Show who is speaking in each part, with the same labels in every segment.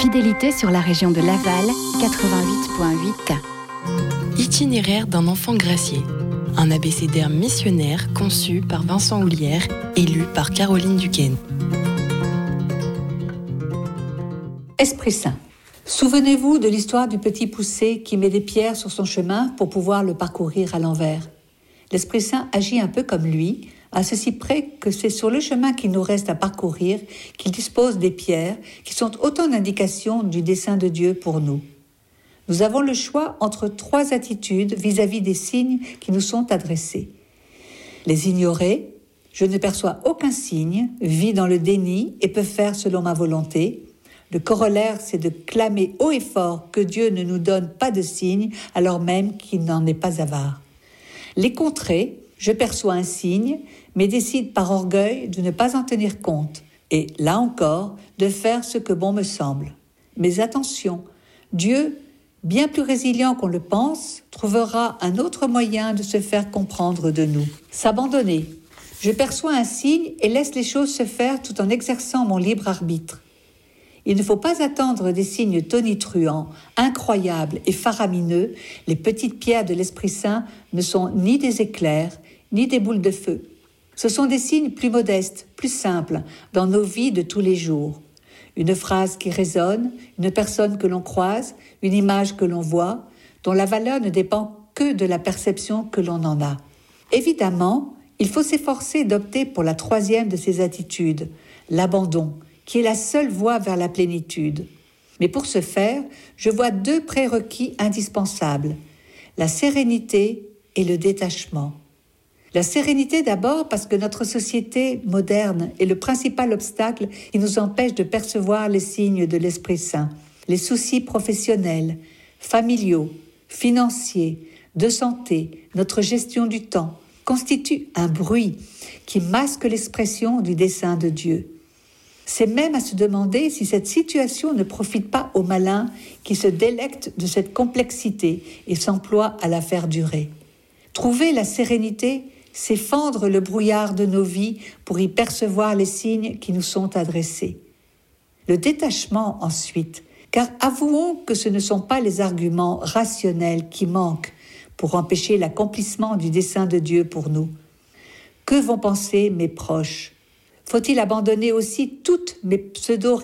Speaker 1: Fidélité sur la région de Laval, 88.8.
Speaker 2: Itinéraire d'un enfant gracié. Un abécédaire missionnaire conçu par Vincent Houlière et lu par Caroline Duquesne.
Speaker 3: Esprit Saint. Souvenez-vous de l'histoire du petit poussé qui met des pierres sur son chemin pour pouvoir le parcourir à l'envers. L'Esprit Saint agit un peu comme lui, à ceci près que c'est sur le chemin qu'il nous reste à parcourir qu'il dispose des pierres qui sont autant d'indications du dessein de Dieu pour nous. Nous avons le choix entre 3 attitudes vis-à-vis des signes qui nous sont adressés. Les ignorer, je ne perçois aucun signe, vis dans le déni et peux faire selon ma volonté. Le corollaire, c'est de clamer haut et fort que Dieu ne nous donne pas de signes alors même qu'il n'en est pas avare. Les contrer, je perçois un signe, mais décide par orgueil de ne pas en tenir compte et, là encore, de faire ce que bon me semble. Mais attention, Dieu, bien plus résilient qu'on le pense, trouvera un autre moyen de se faire comprendre de nous. S'abandonner. Je perçois un signe et laisse les choses se faire tout en exerçant mon libre arbitre. Il ne faut pas attendre des signes tonitruants, incroyables et faramineux. Les petites pierres de l'Esprit Saint ne sont ni des éclairs, ni des boules de feu. Ce sont des signes plus modestes, plus simples, dans nos vies de tous les jours. Une phrase qui résonne, une personne que l'on croise, une image que l'on voit, dont la valeur ne dépend que de la perception que l'on en a. Évidemment, il faut s'efforcer d'opter pour la 3e de ces attitudes, l'abandon, qui est la seule voie vers la plénitude. Mais pour ce faire, je vois 2 prérequis indispensables, la sérénité et le détachement. La sérénité d'abord parce que notre société moderne est le principal obstacle qui nous empêche de percevoir les signes de l'Esprit Saint. Les soucis professionnels, familiaux, financiers, de santé, notre gestion du temps constituent un bruit qui masque l'expression du dessein de Dieu. C'est même à se demander si cette situation ne profite pas aux malins qui se délectent de cette complexité et s'emploient à la faire durer. Trouver la sérénité, c'est fendre le brouillard de nos vies pour y percevoir les signes qui nous sont adressés. Le détachement ensuite, car avouons que ce ne sont pas les arguments rationnels qui manquent pour empêcher l'accomplissement du dessein de Dieu pour nous. Que vont penser mes proches ? Faut-il abandonner aussi toutes mes pseudo-réussites ?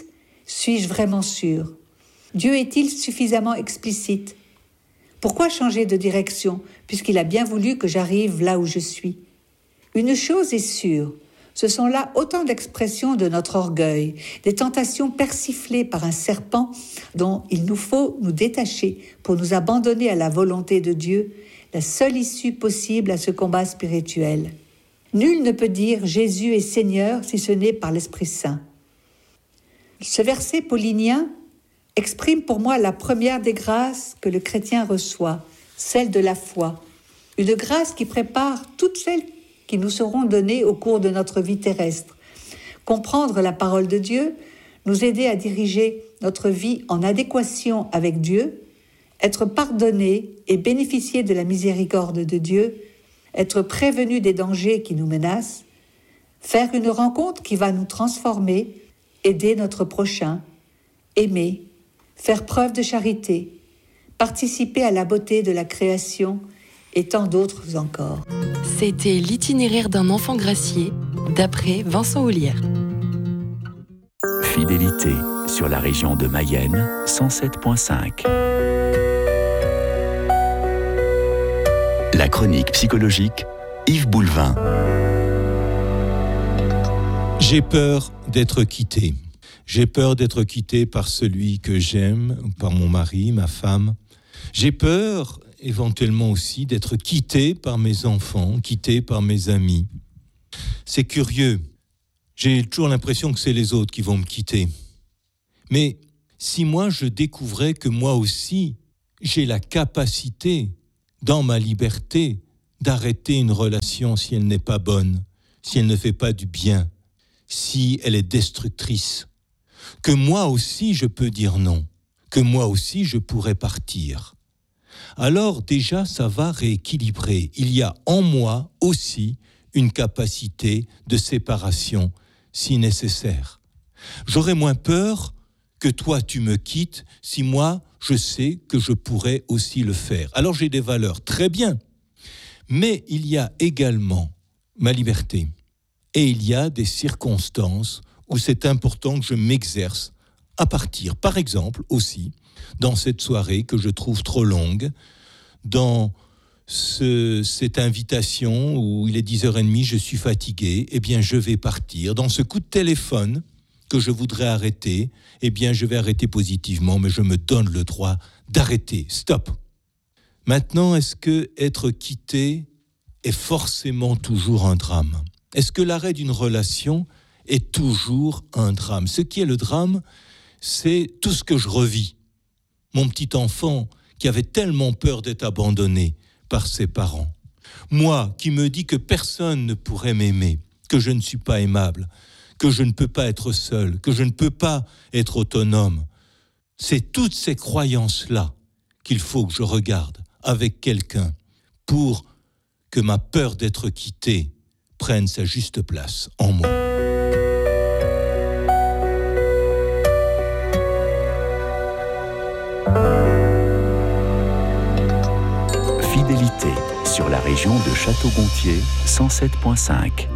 Speaker 3: Suis-je vraiment sûr ? Dieu est-il suffisamment explicite ? Pourquoi changer de direction, puisqu'il a bien voulu que j'arrive là où je suis ? Une chose est sûre, ce sont là autant d'expressions de notre orgueil, des tentations persiflées par un serpent dont il nous faut nous détacher pour nous abandonner à la volonté de Dieu, la seule issue possible à ce combat spirituel. Nul ne peut dire « Jésus est Seigneur » si ce n'est par l'Esprit Saint. Ce verset paulinien exprime pour moi la première des grâces que le chrétien reçoit, celle de la foi. Une grâce qui prépare toutes celles qui nous seront données au cours de notre vie terrestre. Comprendre la parole de Dieu, nous aider à diriger notre vie en adéquation avec Dieu, être pardonné et bénéficier de la miséricorde de Dieu, être prévenu des dangers qui nous menacent, faire une rencontre qui va nous transformer, aider notre prochain, aimer, faire preuve de charité, participer à la beauté de la création et tant d'autres encore.
Speaker 2: C'était l'itinéraire d'un enfant gracié, d'après Vincent Houlière.
Speaker 4: Fidélité sur la région de Mayenne, 107.5. La chronique psychologique, Yves Boulevin.
Speaker 5: J'ai peur d'être quitté. J'ai peur d'être quitté par celui que j'aime, par mon mari, ma femme. J'ai peur, éventuellement aussi, d'être quitté par mes enfants, quitté par mes amis. C'est curieux. J'ai toujours l'impression que c'est les autres qui vont me quitter. Mais si moi je découvrais que moi aussi, j'ai la capacité, dans ma liberté, d'arrêter une relation si elle n'est pas bonne, si elle ne fait pas du bien, si elle est destructrice, que moi aussi je peux dire non, que moi aussi je pourrais partir. Alors déjà ça va rééquilibrer. Il y a en moi aussi une capacité de séparation si nécessaire. J'aurais moins peur que toi tu me quittes si moi je sais que je pourrais aussi le faire. Alors j'ai des valeurs, très bien. Mais il y a également ma liberté. Et il y a des circonstances où c'est important que je m'exerce à partir. Par exemple, aussi, dans cette soirée que je trouve trop longue, dans cette invitation où il est 10h30, je suis fatigué, eh bien je vais partir. Dans ce coup de téléphone que je voudrais arrêter, eh bien je vais arrêter positivement, mais je me donne le droit d'arrêter. Stop. Maintenant, est-ce que être quitté est forcément toujours un drame ? Est-ce que l'arrêt d'une relation est toujours un drame ? Ce qui est le drame, c'est tout ce que je revis. Mon petit enfant qui avait tellement peur d'être abandonné par ses parents. Moi qui me dis que personne ne pourrait m'aimer, que je ne suis pas aimable, que je ne peux pas être seul, que je ne peux pas être autonome. C'est toutes ces croyances-là qu'il faut que je regarde avec quelqu'un pour que ma peur d'être quitté prenne sa juste place en moi.
Speaker 4: Fidélité sur la région de Château-Gontier 107.5.